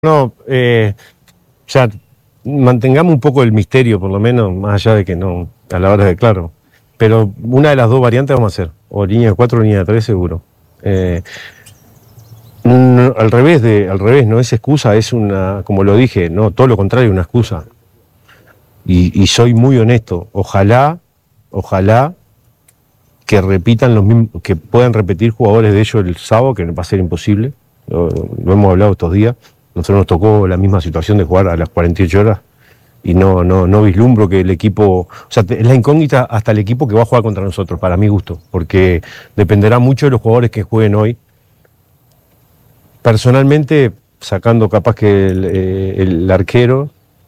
No, o sea, mantengamos un poco el misterio, por lo menos, más allá de que no, a la hora de claro. Pero una de las dos variantes vamos a hacer, o línea 4 o línea 3 seguro. Al revés, no es excusa, es una, como lo dije, no, todo lo contrario, una excusa. Y soy muy honesto, ojalá que repitan los mismos, que puedan repetir jugadores de ellos el sábado, que va a ser imposible, lo hemos hablado estos días. Nosotros nos tocó la misma situación de jugar a las 48 horas y no vislumbro que el equipo, o sea, es la incógnita hasta el equipo que va a jugar contra nosotros, para mi gusto, porque dependerá mucho de los jugadores que jueguen hoy. Personalmente, sacando capaz que el arquero,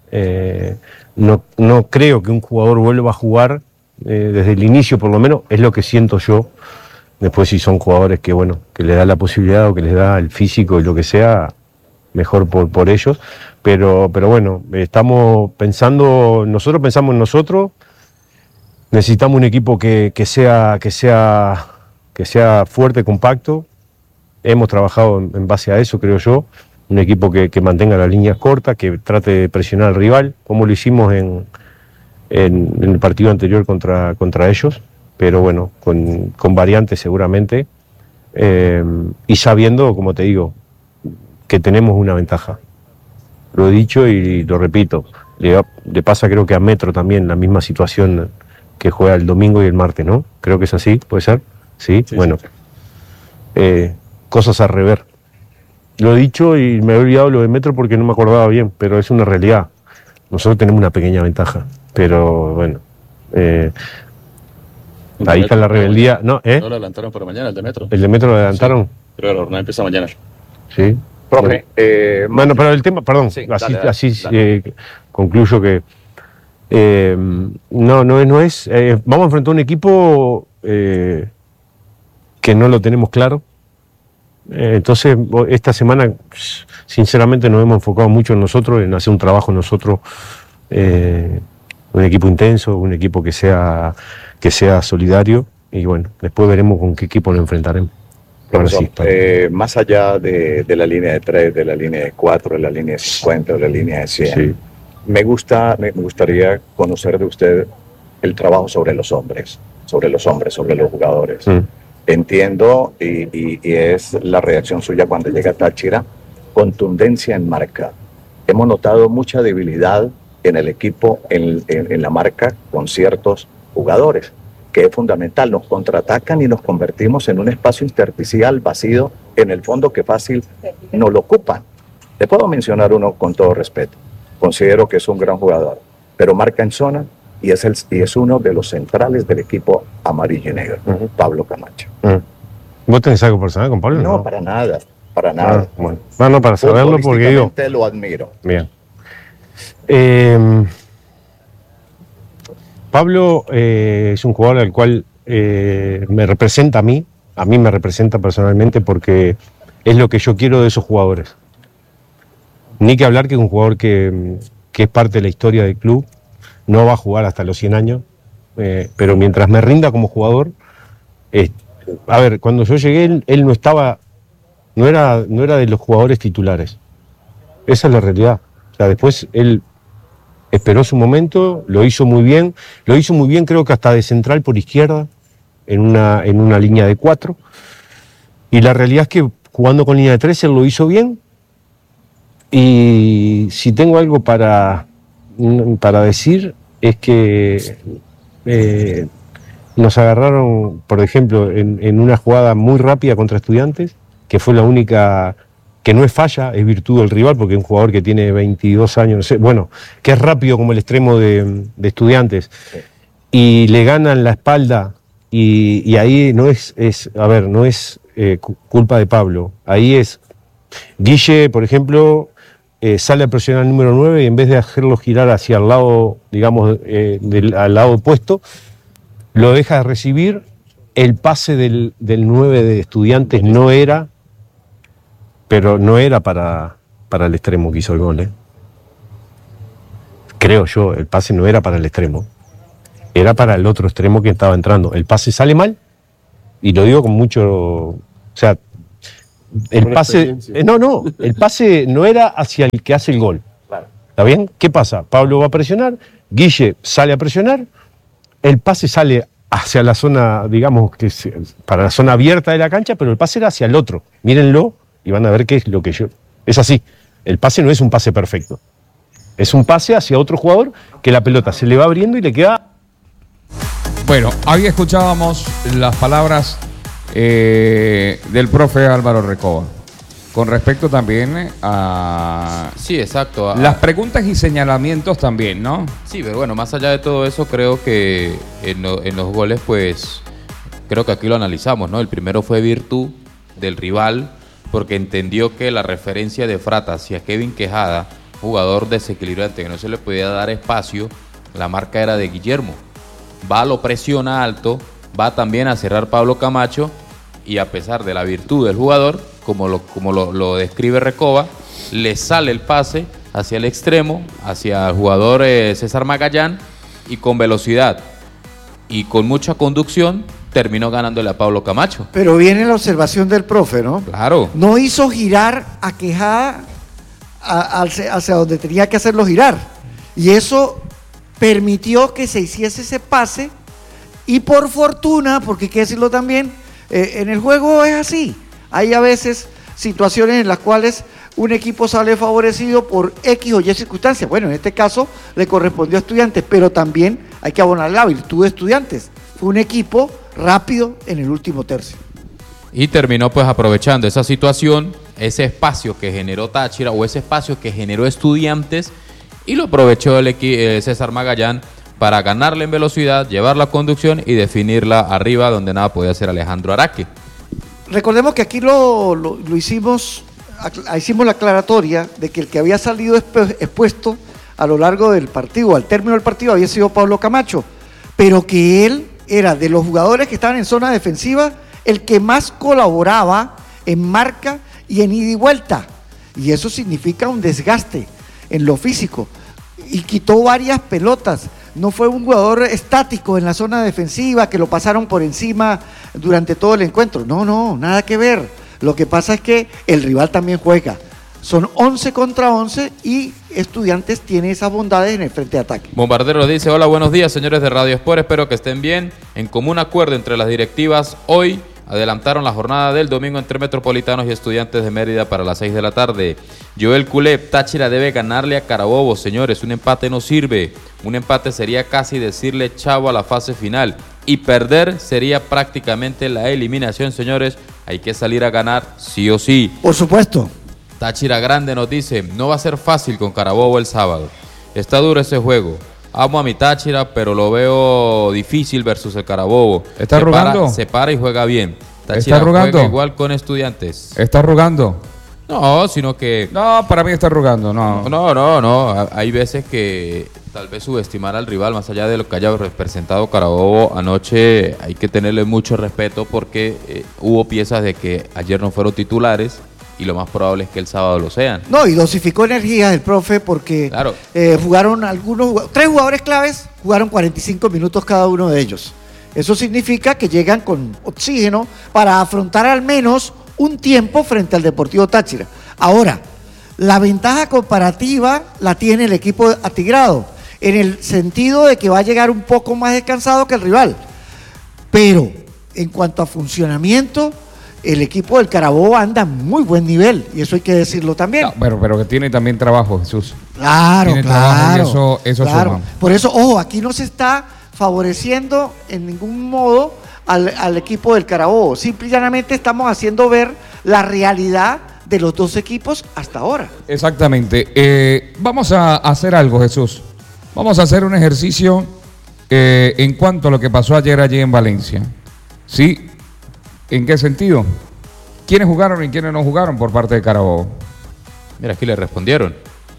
no creo que un jugador vuelva a jugar desde el inicio, por lo menos, es lo que siento yo. Después si son jugadores que, bueno, que les da la posibilidad o que les da el físico y lo que sea, mejor por ellos, pero bueno, estamos pensando, nosotros pensamos en nosotros, necesitamos un equipo que sea fuerte, compacto, hemos trabajado en base a eso, creo yo, un equipo que mantenga las líneas cortas, que trate de presionar al rival, como lo hicimos en el partido anterior contra ellos, pero bueno, con variantes seguramente, y sabiendo, como te digo, que tenemos una ventaja. Lo he dicho y lo repito. Le pasa creo que a Metro también la misma situación que juega el domingo y el martes, ¿no? Creo que es así, ¿puede ser? Sí, bueno. Sí. Cosas a rever. Lo he dicho y me he olvidado lo de Metro porque no me acordaba bien, pero es una realidad. Nosotros tenemos una pequeña ventaja, pero bueno. Ahí está la rebeldía. ¿No? ¿No lo adelantaron para mañana, el de Metro? ¿El de Metro lo adelantaron? Sí, pero la jornada empieza mañana. Sí. Profe, bueno, pero el tema, perdón, sí, dale. Concluyo que no es vamos a enfrentar un equipo que no lo tenemos claro. Entonces, esta semana, sinceramente, nos hemos enfocado mucho en nosotros, en hacer un trabajo nosotros, un equipo intenso, un equipo que sea solidario, y bueno, después veremos con qué equipo lo enfrentaremos. Profesor, más allá de la línea de 3, de la línea de 4, de la línea de 50, de la línea de 100, sí, me gustaría conocer de usted el trabajo sobre los hombres, sobre los jugadores. Entiendo, y es la reacción suya cuando llega Táchira, contundencia en marca. Hemos notado mucha debilidad en el equipo, en la marca, con ciertos jugadores, que es fundamental. Nos contraatacan y nos convertimos en un espacio intersticial vacío en el fondo que fácil nos lo ocupan. Le puedo mencionar uno con todo respeto. Considero que es un gran jugador, pero marca en zona y es uno de los centrales del equipo amarillo y negro, Pablo Camacho. ¿Vos tenés algo personal con Pablo? No, para nada, para nada. Bueno, no, para saberlo porque digo... lo admiro. Bien. Pablo es un jugador al cual me representa a mí me representa personalmente porque es lo que yo quiero de esos jugadores. Ni que hablar que es un jugador que es parte de la historia del club, no va a jugar hasta los 100 años, pero mientras me rinda como jugador, a ver, cuando yo llegué él no era de los jugadores titulares, esa es la realidad. O sea, después él esperó su momento, lo hizo muy bien creo que hasta de central por izquierda, en una línea de 4, y la realidad es que jugando con línea de 3 él lo hizo bien, y si tengo algo para decir es que nos agarraron, por ejemplo, en una jugada muy rápida contra Estudiantes, que fue la única... que no es falla, es virtud del rival, porque es un jugador que tiene 22 años, no sé, bueno, que es rápido como el extremo de Estudiantes, sí, y le ganan la espalda, y ahí no es culpa de Pablo, ahí es Guille, por ejemplo, sale a presionar al número 9 y en vez de hacerlo girar hacia el lado, digamos, al lado opuesto, lo deja de recibir. El pase del 9 de Estudiantes no era para el extremo que hizo el gol, creo yo, el pase no era para el extremo, era para el otro extremo que estaba entrando. El pase sale mal, y lo digo con mucho, o sea, el pase, el pase no era hacia el que hace el gol. Claro. ¿Está bien? ¿Qué pasa? Pablo va a presionar, Guille sale a presionar, el pase sale hacia la zona, digamos, para la zona abierta de la cancha, pero el pase era hacia el otro. Mírenlo y van a ver qué es lo que yo... Es así, el pase no es un pase perfecto. Es un pase hacia otro jugador que la pelota se le va abriendo y le queda... Bueno, ahí escuchábamos las palabras del profe Álvaro Recoba. Con respecto también a... Sí, exacto. Las preguntas y señalamientos también, ¿no? Sí, pero bueno, más allá de todo eso, creo que en los goles, pues, creo que aquí lo analizamos, ¿no? El primero fue virtud del rival, porque entendió que la referencia de Frata hacia Kevin Quejada, jugador desequilibrante, que no se le podía dar espacio, la marca era de Guillermo. Va, lo presiona alto, va también a cerrar Pablo Camacho, y a pesar de la virtud del jugador, como lo describe Recoba, le sale el pase hacia el extremo, hacia el jugador César Magallán, y con velocidad y con mucha conducción terminó ganándole a Pablo Camacho. Pero viene la observación del profe, ¿no? Claro. No hizo girar a Quejada hacia donde tenía que hacerlo girar. Y eso permitió que se hiciese ese pase, y por fortuna, porque hay que decirlo también, en el juego es así. Hay a veces situaciones en las cuales un equipo sale favorecido por X o Y circunstancias. Bueno, en este caso le correspondió a Estudiantes, pero también hay que abonar la virtud de Estudiantes. Fue un equipo rápido en el último tercio. Y terminó pues aprovechando esa situación, ese espacio que generó Táchira o ese espacio que generó Estudiantes, y lo aprovechó el César Magallán para ganarle en velocidad, llevar la conducción y definirla arriba donde nada podía hacer Alejandro Araque. Recordemos que aquí lo hicimos la aclaratoria de que el que había salido expuesto a lo largo del partido, al término del partido, había sido Pablo Camacho, pero que él era de los jugadores que estaban en zona defensiva el que más colaboraba en marca y en ida y vuelta, y eso significa un desgaste en lo físico, y quitó varias pelotas. No fue un jugador estático en la zona defensiva que lo pasaron por encima durante todo el encuentro. No, nada que ver. Lo que pasa es que el rival también juega. Son 11 contra 11 y Estudiantes tiene esas bondades en el frente de ataque. Bombardero dice: hola, buenos días, señores de Radio Sport, espero que estén bien. En común acuerdo entre las directivas, hoy adelantaron la jornada del domingo entre Metropolitanos y Estudiantes de Mérida para las 6 de la tarde. Joel Culep: Táchira debe ganarle a Carabobo, señores, un empate no sirve. Un empate sería casi decirle chavo a la fase final, y perder sería prácticamente la eliminación, señores. Hay que salir a ganar sí o sí. Por supuesto. Táchira Grande nos dice: no va a ser fácil con Carabobo el sábado. Está duro ese juego. Amo a mi Táchira, pero lo veo difícil versus el Carabobo. ¿Está arrugando? Se para y juega bien. Táchira ¿Está arrugando? juega igual con Estudiantes. ¿Está arrugando? No, sino que... No, para mí está arrugando, no. No. Hay veces que tal vez subestimar al rival, más allá de lo que haya representado Carabobo anoche, hay que tenerle mucho respeto porque hubo piezas de que ayer no fueron titulares y lo más probable es que el sábado lo sean. No, y dosificó energías el profe porque claro. Jugaron 3 jugadores claves, jugaron 45 minutos cada uno de ellos. Eso significa que llegan con oxígeno para afrontar al menos un tiempo frente al Deportivo Táchira. Ahora, la ventaja comparativa la tiene el equipo atigrado, en el sentido de que va a llegar un poco más descansado que el rival. Pero, en cuanto a funcionamiento, el equipo del Carabobo anda a muy buen nivel, y eso hay que decirlo también. No, pero que tiene también trabajo, Jesús. Claro, tiene trabajo y eso claro. suma. Por eso, ojo, aquí no se está favoreciendo en ningún modo al equipo del Carabobo. Simple y llanamente estamos haciendo ver la realidad de los dos equipos hasta ahora. Exactamente. Vamos a hacer algo, Jesús. Vamos a hacer un ejercicio en cuanto a lo que pasó ayer allí en Valencia. ¿Sí? ¿En qué sentido? ¿Quiénes jugaron y quiénes no jugaron por parte de Carabobo? Mira, aquí le respondieron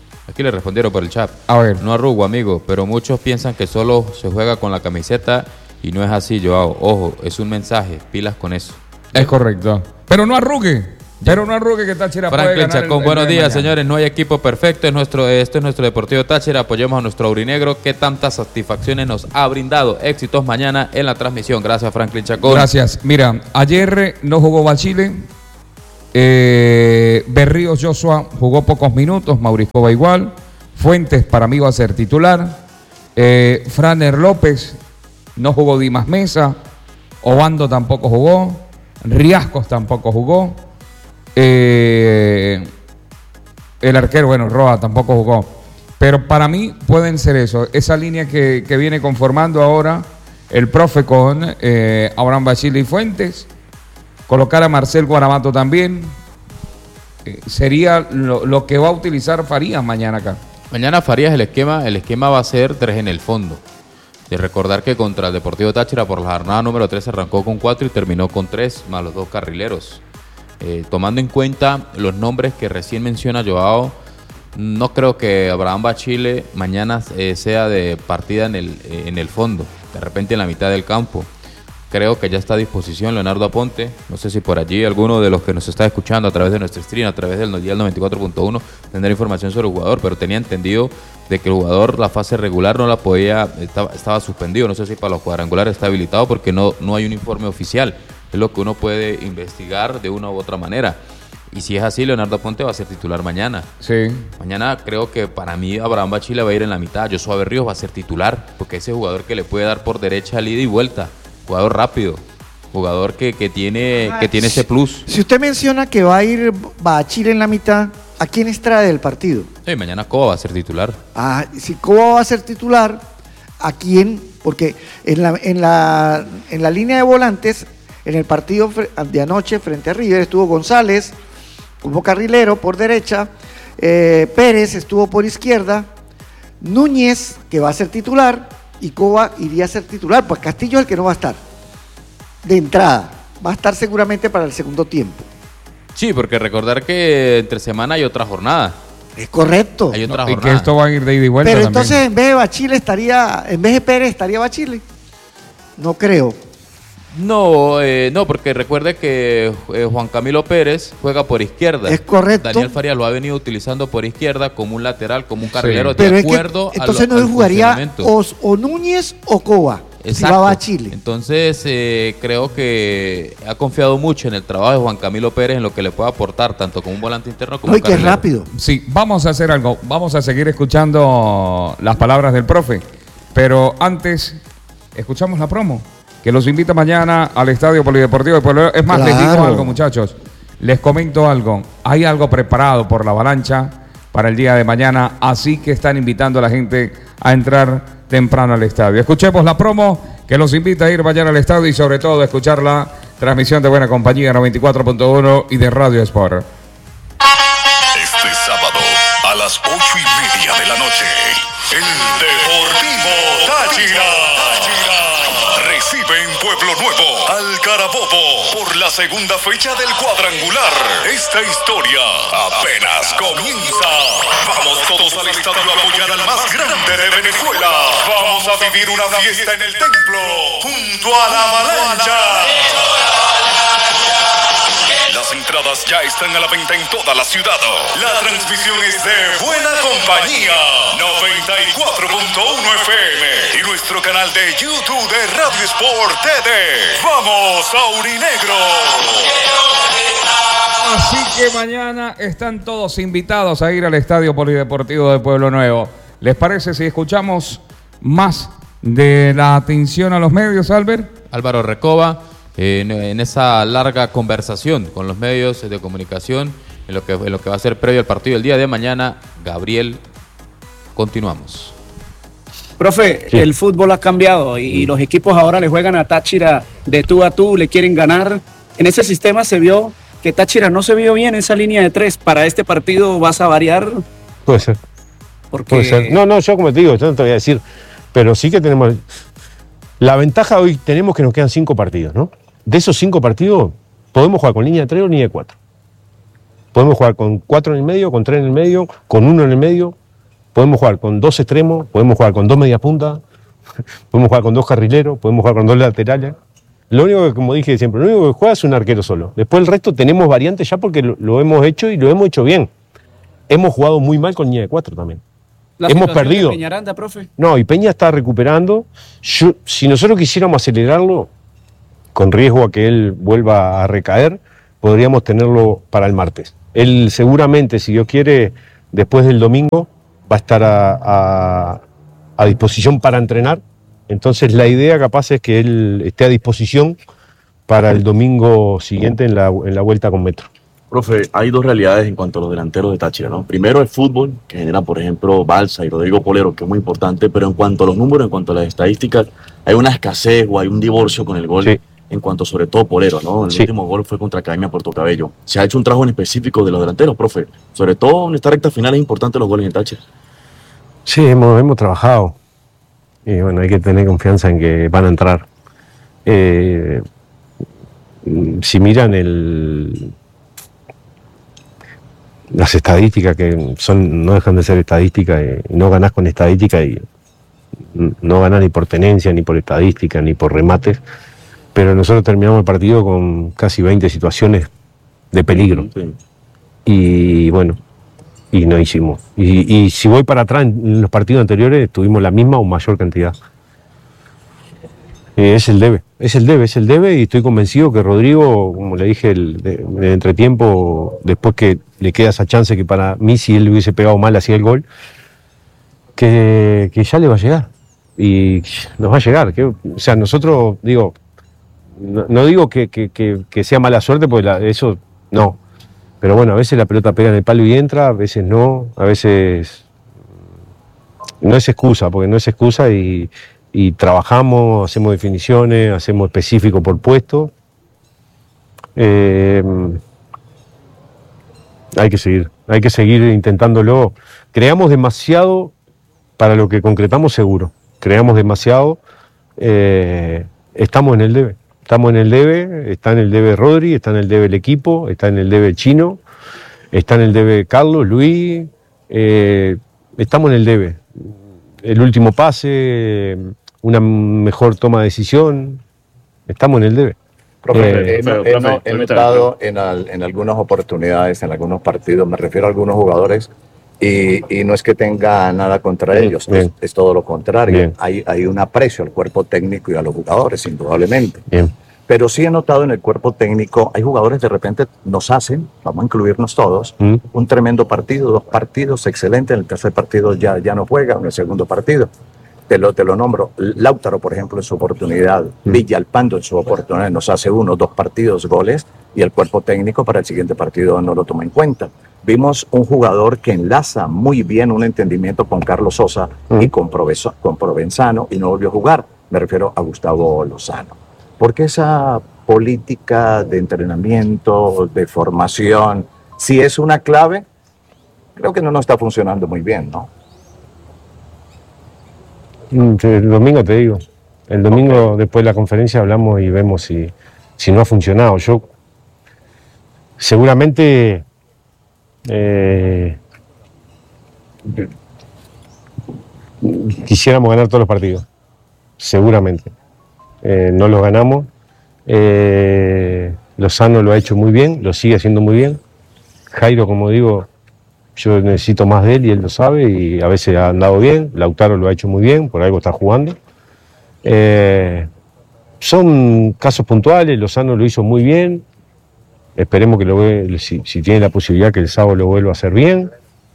por el chat. A ver. No arrugo, amigo, pero muchos piensan que solo se juega con la camiseta y no es así, Joao. Ojo, es un mensaje, pilas con eso. Es correcto. Pero no arrugue. Pero no arrugue que Táchira puede Franklin ganar. Chacón, buenos días, señores. No hay equipo perfecto. Este es nuestro Deportivo Táchira. Apoyemos a nuestro aurinegro que tantas satisfacciones nos ha brindado. Éxitos mañana en la transmisión. Gracias, Franklin Chacón. Gracias. Mira, ayer no jugó Bachile. Berríos Joshua jugó pocos minutos, Mauricio igual. Fuentes para mí va a ser titular. Franer López no jugó. Dimas Mesa. Obando tampoco jugó. Riascos tampoco jugó. El arquero, bueno, Roa tampoco jugó. Pero para mí pueden ser eso. Esa línea que viene conformando ahora el profe con Abraham Bachile y Fuentes. Colocar a Marcel Guaramato también. Sería lo que va a utilizar Farías mañana acá. Mañana Farías el esquema va a ser 3 en el fondo. De recordar que contra el Deportivo Táchira por la jornada número 3 arrancó con 4 y terminó con 3 más los 2 carrileros. Tomando en cuenta los nombres que recién menciona Joao, no creo que Abraham Bachile mañana sea de partida en el fondo, de repente en la mitad del campo. Creo que ya está a disposición Leonardo Aponte. No sé si por allí alguno de los que nos está escuchando a través de nuestro stream, a través del Dial 94.1, tendrá información sobre el jugador, pero tenía entendido de que el jugador la fase regular no la podía, estaba suspendido. No sé si para los cuadrangulares está habilitado porque no hay un informe oficial. Es lo que uno puede investigar de una u otra manera. Y si es así, Leonardo Aponte va a ser titular mañana. Sí. Mañana creo que para mí Abraham Bachile va a ir en la mitad. Joshua Berríos va a ser titular porque ese jugador que le puede dar por derecha al ida y vuelta. Jugador rápido, jugador que tiene ese plus. Si usted menciona que va a ir Bachile en la mitad, ¿a quién extrae del partido? Sí, mañana Coba va a ser titular. Si Coba va a ser titular, ¿a quién? Porque en la línea de volantes, en el partido de anoche frente a River, estuvo González como carrilero por derecha, Pérez estuvo por izquierda, Núñez, que va a ser titular, y Coba iría a ser titular, pues Castillo es el que no va a estar de entrada, va a estar seguramente para el segundo tiempo. Sí, porque recordar que entre semana hay otra jornada. Es correcto. Hay otra Y jornada. que esto va a ir de ida y vuelta. Pero también. entonces en vez de Bachile en vez de Pérez estaría Bachile. No creo. No, porque recuerde que Juan Camilo Pérez juega por izquierda. Es correcto. Daniel Farías lo ha venido utilizando por izquierda como un lateral, como un carrilero, Sí. de Pero acuerdo es que, entonces no al jugaría funcionamiento. o Núñez o Coba. Si va a Chile. Entonces creo que ha confiado mucho en el trabajo de Juan Camilo Pérez, en lo que le puede aportar tanto como un volante interno como No, un y que es carrilero. rápido. Sí, vamos a hacer algo. Vamos a seguir escuchando las palabras del profe. Pero antes, escuchamos la promo. Que los invita mañana al Estadio Polideportivo de Pueblo. Es más, les digo Claro. algo, muchachos. Les comento algo. Hay algo preparado por la avalancha para el día de mañana. Así que están invitando a la gente a entrar temprano al estadio. Escuchemos la promo que los invita a ir mañana al estadio y sobre todo a escuchar la transmisión de Buena Compañía 94.1 y de Radio Sport. Este sábado a las 8:30 de la noche, el Deportivo Táchira recibe en Pueblo Nuevo al Carabobo por la segunda fecha del cuadrangular. Esta historia apenas comienza. Vamos todos al estadio a apoyar al más grande de Venezuela. Vamos a vivir una fiesta en el templo junto a la avalancha. Las entradas ya están a la venta en toda la ciudad. La transmisión es de Buena Compañía 94.1 FM y nuestro canal de YouTube de Radio Sport TD. ¡Vamos, Aurinegro! Así que mañana están todos invitados a ir al Estadio Polideportivo de Pueblo Nuevo. ¿Les parece si escuchamos más de la atención a los medios, Albert? Álvaro Recoba, en esa larga conversación con los medios de comunicación, en lo que va a ser previo al partido del día de mañana. Gabriel, continuamos. Profe, Sí. el fútbol ha cambiado y los equipos ahora le juegan a Táchira de tú a tú, le quieren ganar. En ese sistema se vio que Táchira no se vio bien esa línea de 3. Para este partido vas a variar Puede ser. porque Puede ser. No, yo como te digo, yo no te voy a decir, pero sí que tenemos... La ventaja hoy tenemos que nos quedan 5 partidos, ¿no? De esos 5 partidos, podemos jugar con línea de 3 o línea de 4. Podemos jugar con 4 en el medio, con 3 en el medio, con 1 en el medio. Podemos jugar con 2 extremos, podemos jugar con 2 medias puntas, podemos jugar con 2 carrileros, podemos jugar con 2 laterales. Lo único que, como dije siempre, lo único que juega es un arquero solo. Después el resto tenemos variantes ya porque lo hemos hecho y lo hemos hecho bien. Hemos jugado muy mal con línea de 4 también. la hemos situación perdido. de Peñaranda, profe. No, y Peña está recuperando. Si nosotros quisiéramos acelerarlo, con riesgo a que él vuelva a recaer, podríamos tenerlo para el martes. Él seguramente, si Dios quiere, después del domingo va a estar a disposición para entrenar. Entonces la idea capaz es que él esté a disposición para el domingo siguiente en la vuelta con Metro. Profe, hay dos realidades en cuanto a los delanteros de Táchira, ¿no? Primero el fútbol, que genera, por ejemplo, Balsa y Rodrigo Polero, que es muy importante, pero en cuanto a los números, en cuanto a las estadísticas, hay una escasez o hay un divorcio con el gol, sí, en cuanto sobre todo Polero, ¿no? El último gol fue contra Academia Puerto Cabello. ¿Se ha hecho un trabajo en específico de los delanteros, profe? Sobre todo en esta recta final es importante los goles en Táchira. Sí, hemos trabajado. Y bueno, hay que tener confianza en que van a entrar. Si miran las estadísticas, que no dejan de ser estadísticas, y no ganás con estadística, y no ganás ni por tenencia, ni por estadística, ni por remates, pero nosotros terminamos el partido con casi 20 situaciones de peligro. Sí. Y bueno, y no hicimos. Y si voy para atrás, en los partidos anteriores tuvimos la misma o mayor cantidad. Es el debe, y estoy convencido que Rodrigo, como le dije en el entretiempo, después que le queda esa chance que para mí, si él le hubiese pegado mal, hacía el gol, que ya le va a llegar, y nos va a llegar. O sea, nosotros, digo, no digo que sea mala suerte, porque eso no, pero bueno, a veces la pelota pega en el palo y entra, a veces no, a veces no es excusa, porque no es excusa, y trabajamos, hacemos definiciones, hacemos específico por puesto. Hay que seguir intentándolo. Creamos demasiado para lo que concretamos, seguro. Creamos demasiado. Estamos en el debe. Está en el debe Rodri, está en el debe el equipo, está en el debe Chino, está en el debe Carlos, Luis. Estamos en el debe. El último pase, una mejor toma de decisión, estamos en el debe. Profe, he notado en algunas oportunidades, en algunos partidos, me refiero a algunos jugadores, y no es que tenga nada contra ellos, es todo lo contrario. Hay un aprecio al cuerpo técnico y a los jugadores, indudablemente. Bien. Pero sí he notado en el cuerpo técnico, hay jugadores de repente nos hacen, vamos a incluirnos todos, un tremendo partido, 2 partidos, excelente, en el tercer partido ya no juega, en el segundo partido. Te lo nombro. Lautaro, por ejemplo, en su oportunidad, Villalpando en su oportunidad, nos hace 1 o 2 partidos, goles, y el cuerpo técnico para el siguiente partido no lo toma en cuenta. Vimos un jugador que enlaza muy bien un entendimiento con Carlos Sosa y con Provenzano, y no volvió a jugar. Me refiero a Gustavo Lozano. ¿Por qué esa política de entrenamiento, de formación, si es una clave, creo que no nos está funcionando muy bien, ¿no? El domingo te digo. El domingo, después de la conferencia, hablamos y vemos si no ha funcionado. Yo seguramente quisiéramos ganar todos los partidos. Seguramente. No los ganamos. Lozano lo ha hecho muy bien, lo sigue haciendo muy bien. Jairo, como digo, yo necesito más de él y él lo sabe, y a veces ha andado bien. Lautaro lo ha hecho muy bien, por algo está jugando. Son casos puntuales. Lozano lo hizo muy bien. Esperemos que si tiene la posibilidad, que el sábado lo vuelva a hacer bien.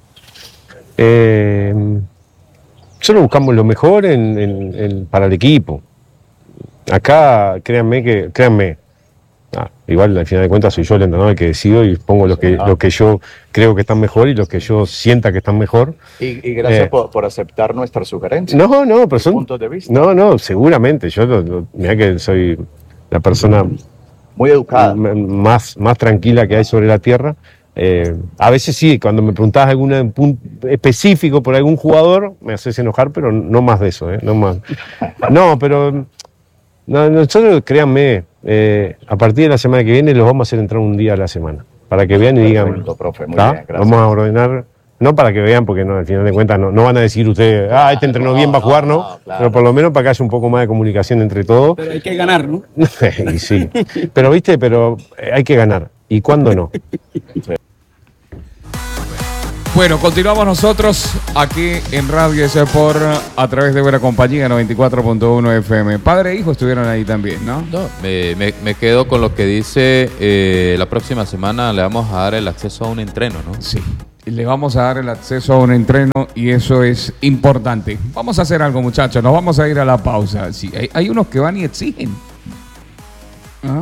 Solo buscamos lo mejor para el equipo. Acá, créanme, igual al final de cuentas soy yo el entrenador el que decido, y pongo los que yo creo que están mejor y los que yo sienta que están mejor. Y gracias por aceptar nuestras sugerencias. No, pero son puntos de vista. No, seguramente. Mirá que soy la persona muy educada, más tranquila que hay sobre la tierra. A veces sí, cuando me preguntás algún punto específico por algún jugador, me haces enojar, pero no más de eso, no más. No, pero nosotros, créanme, a partir de la semana que viene los vamos a hacer entrar un día a la semana, para que vean y digan, profe, muy bien, vamos a ordenar, no para que vean, porque al final de cuentas no van a decir ustedes, este entrenó bien, va a jugar, ¿no? Claro. Pero por lo menos para que haya un poco más de comunicación entre todos. Pero hay que ganar, ¿no? Sí, pero hay que ganar. ¿Y cuándo no? Bueno, continuamos nosotros aquí en Radio Sport a través de Buena Compañía 94.1 FM. Padre e hijo estuvieron ahí también, ¿no? No, me quedo con lo que dice, la próxima semana le vamos a dar el acceso a un entreno, ¿no? Sí, le vamos a dar el acceso a un entreno y eso es importante. Vamos a hacer algo, muchachos, nos vamos a ir a la pausa. Sí, hay unos que van y exigen. ¿Ah?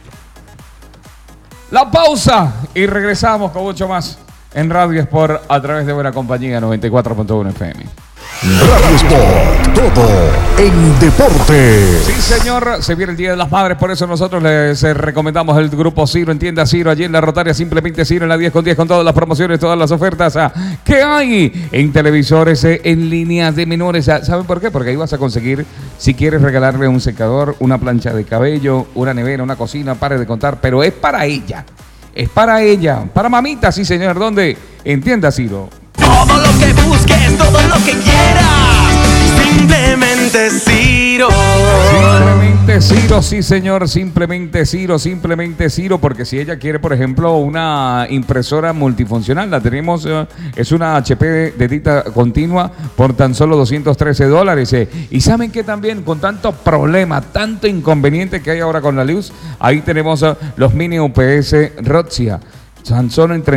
La pausa y regresamos con mucho más en Radio Sport a través de Buena Compañía 94.1 FM. Radio Sport, todo en deporte. Sí, señor, se viene el Día de las Madres, por eso nosotros les recomendamos el Grupo Ciro, en tienda Ciro, allí en la Rotaria, simplemente Ciro en la 10 con 10 con todas las promociones, todas las ofertas que hay en televisores, en líneas de menores. ¿Saben por qué? Porque ahí vas a conseguir, si quieres regalarle un secador, una plancha de cabello, una nevera, una cocina, pare de contar, pero es para ella. Es para ella, para mamita, sí señor. ¿Dónde? En tienda Ciro. Todo lo que busques, todo lo que quieras, simplemente Ciro. Simplemente Ciro, sí señor, simplemente Ciro, porque si ella quiere, por ejemplo, una impresora multifuncional, la tenemos, es una HP de tinta continua por tan solo $213. Y saben que también con tanto problema, tanto inconveniente que hay ahora con la luz, ahí tenemos los mini UPS Roxia. Tan solo en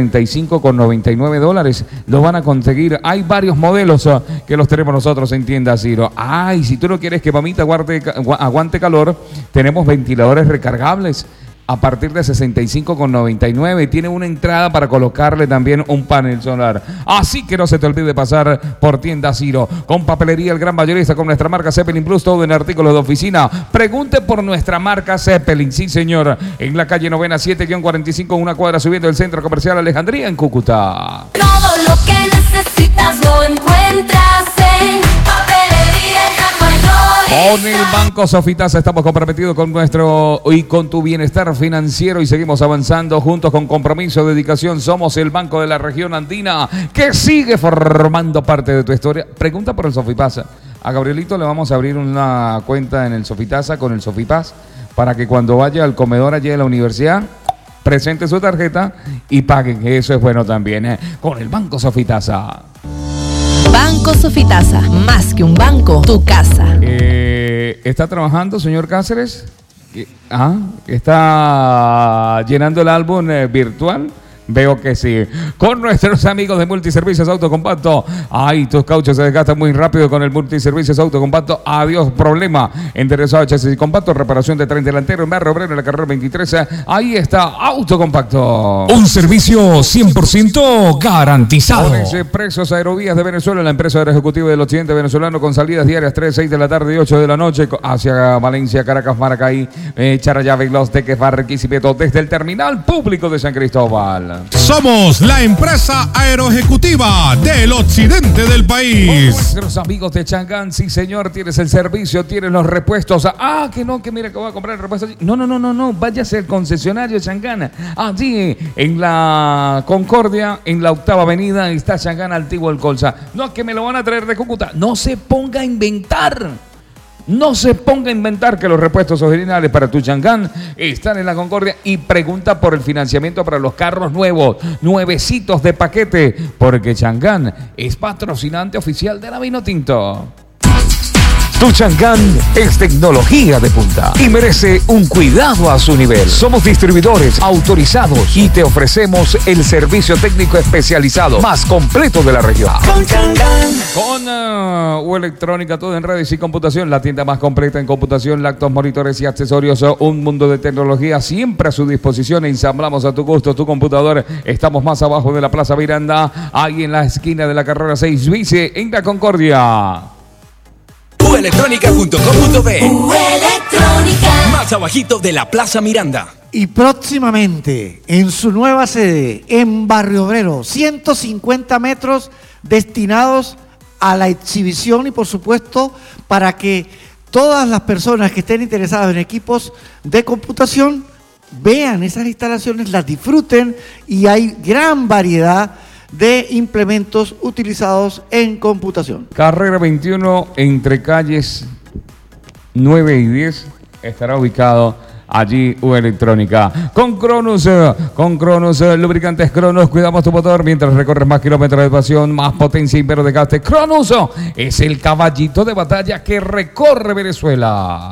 $35,99 los van a conseguir. Hay varios modelos que los tenemos nosotros en tienda Ciro. Ay, si tú no quieres que mamita aguante calor, tenemos ventiladores recargables a partir de $65,99. Tiene una entrada para colocarle también un panel solar. Así que no se te olvide pasar por tienda Ciro. Con papelería El Gran Mayorista, con nuestra marca Zeppelin Plus, todo en artículos de oficina. Pregunte por nuestra marca Zeppelin, sí señor. En la calle Novena 7-45, una cuadra subiendo el Centro Comercial Alejandría en Cúcuta. Todo lo que necesitas lo encuentras en papelería El Gran Mayorista. Con el Banco Sofitasa estamos comprometidos con nuestro y con tu bienestar financiero y seguimos avanzando juntos con compromiso, dedicación. Somos el banco de la región andina que sigue formando parte de tu historia. Pregunta por el Sofipasa. A Gabrielito le vamos a abrir una cuenta en el Sofitasa con el Sofipaz para que cuando vaya al comedor allí de la universidad presente su tarjeta y paguen. Eso es bueno también, con el Banco Sofitasa. Banco Sofitasa, más que un banco, tu casa. ¿Está trabajando, señor Cáceres? ¿Está llenando el álbum virtual? Veo que sí. Con nuestros amigos de Multiservicios Autocompacto. Ay, tus cauchos se desgastan muy rápido con el Multiservicios Autocompacto. Adiós, problema. Enderezado chasis y compacto. Reparación de tren delantero en Barrio Obrero en la carrera 23. Ahí está Autocompacto. Un servicio 100% garantizado. Expresos Aerovías de Venezuela, la empresa aeroejecutiva del occidente venezolano, con salidas diarias 3, 6 de la tarde y 8 de la noche hacia Valencia, Caracas, Maracay, Charallave, Los Teques, Barranquisimeto, desde el terminal público de San Cristóbal. Somos la empresa aeroejecutiva del occidente del país. Con nuestros amigos de Changán, sí señor, tienes el servicio, tienes los repuestos. Que no, que mira que voy a comprar el repuesto allí. No, váyase al concesionario Changán. Allí en la Concordia, en la 8ª avenida, está Changán Antiguo El Colza. No, que me lo van a traer de Cúcuta. No se ponga a inventar. No se ponga a inventar que los repuestos originales para tu Changán están en la Concordia y pregunta por el financiamiento para los carros nuevos, nuevecitos de paquete, porque Changán es patrocinante oficial de la Vinotinto. Tu Changán es tecnología de punta y merece un cuidado a su nivel. Somos distribuidores autorizados y te ofrecemos el servicio técnico especializado más completo de la región. Con Changán. Con Electrónica, todo en redes y computación, la tienda más completa en computación, laptops, monitores y accesorios, un mundo de tecnología siempre a su disposición. Ensamblamos a tu gusto tu computador. Estamos más abajo de la Plaza Miranda, ahí en la esquina de la carrera 6 Vice, en la Concordia. Uelectronica.com.be. Más abajito de la Plaza Miranda. Y próximamente, en su nueva sede, en Barrio Obrero, 150 metros destinados a la exhibición y, por supuesto, para que todas las personas que estén interesadas en equipos de computación vean esas instalaciones, las disfruten, y hay gran variedad de implementos utilizados en computación. Carrera 21, entre calles 9 y 10, estará ubicado allí o electrónica. Con Cronus, lubricantes Cronus, cuidamos tu motor mientras recorres más kilómetros de pasión, más potencia y menos desgaste. Cronus es el caballito de batalla que recorre Venezuela.